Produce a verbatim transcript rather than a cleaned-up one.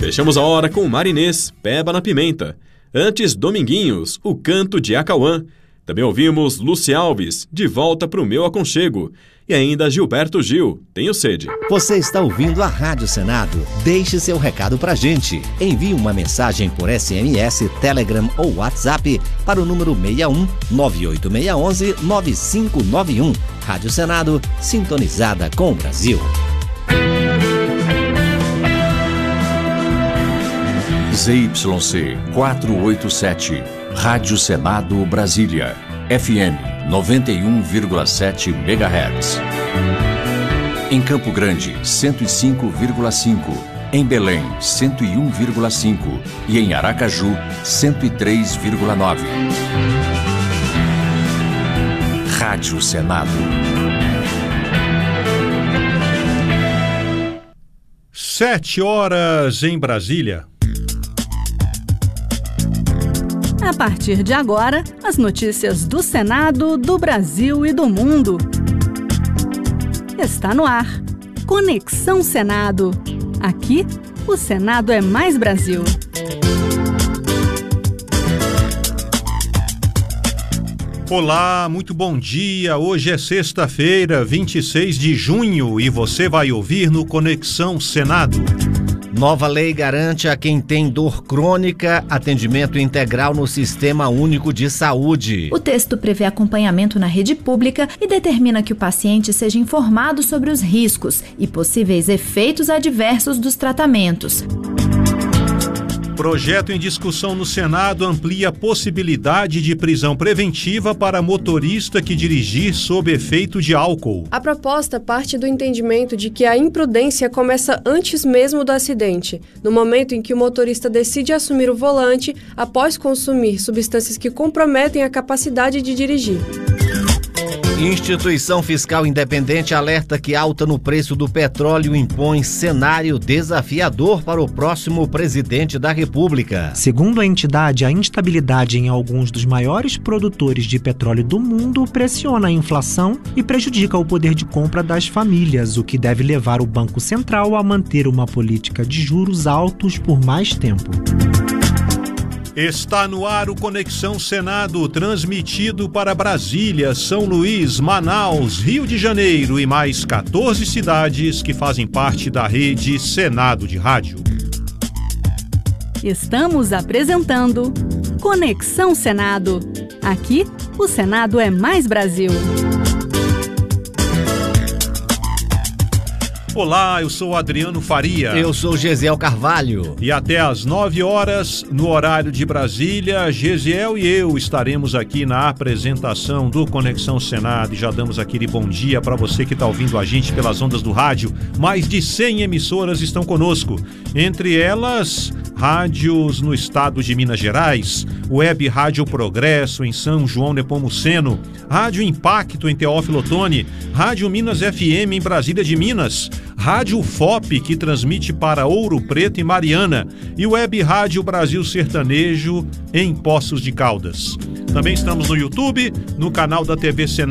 Fechamos a hora com Marinês, Peba na Pimenta. Antes, Dominguinhos, O Canto de Acauã. Também ouvimos Luci Alves, De Volta Pro Meu Aconchego. E ainda Gilberto Gil, Tenho Sede. Você está ouvindo a Rádio Senado. Deixe seu recado pra gente. Envie uma mensagem por S M S, Telegram ou WhatsApp para o número seis um nove oito seis um um nove cinco nove um. Rádio Senado, sintonizada com o Brasil. Z Y C quatrocentos e oitenta e sete, Rádio Senado Brasília, F M noventa e um vírgula sete megahertz. Em Campo Grande, cento e cinco vírgula cinco. Em Belém, cento e um vírgula cinco. E em Aracaju, cento e três vírgula nove. Rádio Senado. Sete horas em Brasília. A partir de agora, as notícias do Senado, do Brasil e do mundo. Está no ar. Conexão Senado. Aqui, o Senado é mais Brasil. Olá, muito bom dia. Hoje é sexta-feira, vinte e seis de junho, e você vai ouvir no Conexão Senado. Nova lei garante a quem tem dor crônica atendimento integral no Sistema Único de Saúde. O texto prevê acompanhamento na rede pública e determina que o paciente seja informado sobre os riscos e possíveis efeitos adversos dos tratamentos. Projeto em discussão no Senado amplia a possibilidade de prisão preventiva para motorista que dirigir sob efeito de álcool. A proposta parte do entendimento de que a imprudência começa antes mesmo do acidente, no momento em que o motorista decide assumir o volante após consumir substâncias que comprometem a capacidade de dirigir. Instituição Fiscal Independente alerta que alta no preço do petróleo impõe cenário desafiador para o próximo presidente da República. Segundo a entidade, a instabilidade em alguns dos maiores produtores de petróleo do mundo pressiona a inflação e prejudica o poder de compra das famílias, o que deve levar o Banco Central a manter uma política de juros altos por mais tempo. Está no ar o Conexão Senado, transmitido para Brasília, São Luís, Manaus, Rio de Janeiro e mais quatorze cidades que fazem parte da rede Senado de Rádio. Estamos apresentando Conexão Senado. Aqui, o Senado é mais Brasil. Olá, eu sou Adriano Faria. Eu sou Gesiel Carvalho. E até às nove horas, no horário de Brasília, Gesiel e eu estaremos aqui na apresentação do Conexão Senado. E já damos aquele bom dia para você que está ouvindo a gente pelas ondas do rádio. Mais de cem emissoras estão conosco. Entre elas, rádios no estado de Minas Gerais, Web Rádio Progresso em São João Nepomuceno, Rádio Impacto em Teófilo Otoni, Rádio Minas F M em Brasília de Minas, Rádio F O P, que transmite para Ouro Preto e Mariana, e Web Rádio Brasil Sertanejo em Poços de Caldas. Também estamos no YouTube, no canal da T V Senado